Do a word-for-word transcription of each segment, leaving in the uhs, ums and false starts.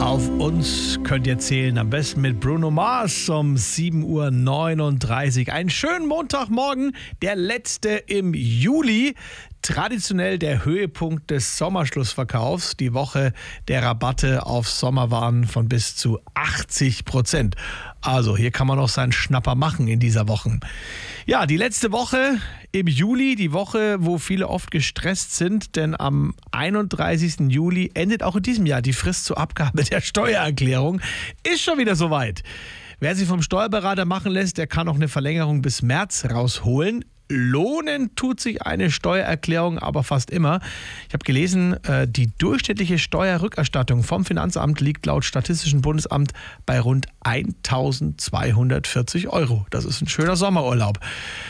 Auf uns könnt ihr zählen, am besten mit Bruno Mars um sieben Uhr neununddreißig. Einen schönen Montagmorgen, der letzte im Juli. Traditionell der Höhepunkt des Sommerschlussverkaufs. Die Woche der Rabatte auf Sommerwaren von bis zu achtzig Prozent. Also hier kann man auch seinen Schnapper machen in dieser Woche. Ja, die letzte Woche im Juli, die Woche, wo viele oft gestresst sind, denn am einunddreißigsten Juli endet auch in diesem Jahr die Frist zur Abgabe der Steuererklärung. Ist schon wieder soweit. Wer sich vom Steuerberater machen lässt, der kann auch eine Verlängerung bis März rausholen. Lohnen tut sich eine Steuererklärung aber fast immer. Ich habe gelesen, die durchschnittliche Steuerrückerstattung vom Finanzamt liegt laut Statistischem Bundesamt bei rund eintausendzweihundertvierzig Euro. Das ist ein schöner Sommerurlaub.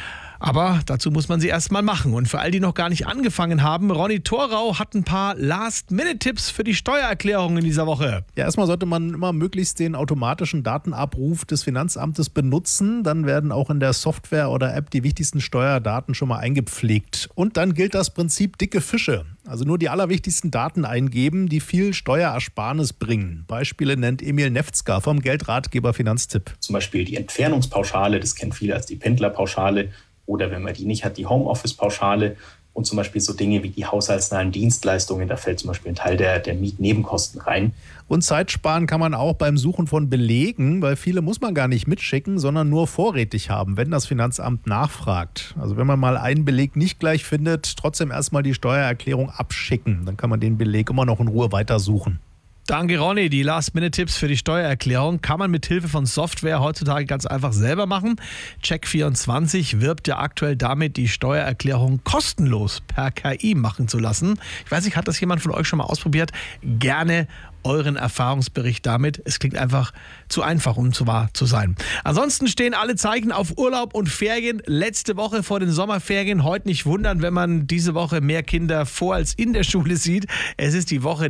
Aber dazu muss man sie erst mal machen. Und für all die noch gar nicht angefangen haben, Ronny Thorau hat ein paar Last-Minute-Tipps für die Steuererklärung in dieser Woche. Ja, erstmal sollte man immer möglichst den automatischen Datenabruf des Finanzamtes benutzen. Dann werden auch in der Software oder App die wichtigsten Steuerdaten schon mal eingepflegt. Und dann gilt das Prinzip dicke Fische. Also nur die allerwichtigsten Daten eingeben, die viel Steuerersparnis bringen. Beispiele nennt Emil Nefzger vom Geldratgeber Finanztipp. Zum Beispiel die Entfernungspauschale, das kennen viele als die Pendlerpauschale. Oder wenn man die nicht hat, die Homeoffice-Pauschale und zum Beispiel so Dinge wie die haushaltsnahen Dienstleistungen. Da fällt zum Beispiel ein Teil der, der Mietnebenkosten rein. Und Zeit sparen kann man auch beim Suchen von Belegen, weil viele muss man gar nicht mitschicken, sondern nur vorrätig haben, wenn das Finanzamt nachfragt. Also wenn man mal einen Beleg nicht gleich findet, trotzdem erstmal die Steuererklärung abschicken. Dann kann man den Beleg immer noch in Ruhe weitersuchen. Danke, Ronny. Die Last-Minute-Tipps für die Steuererklärung kann man mit Hilfe von Software heutzutage ganz einfach selber machen. Check vierundzwanzig wirbt ja aktuell damit, die Steuererklärung kostenlos per K I machen zu lassen. Ich weiß nicht, hat das jemand von euch schon mal ausprobiert? Gerne euren Erfahrungsbericht damit. Es klingt einfach zu einfach, um zu wahr zu sein. Ansonsten stehen alle Zeichen auf Urlaub und Ferien. Letzte Woche vor den Sommerferien. Heute nicht wundern, wenn man diese Woche mehr Kinder vor als in der Schule sieht. Es ist die Woche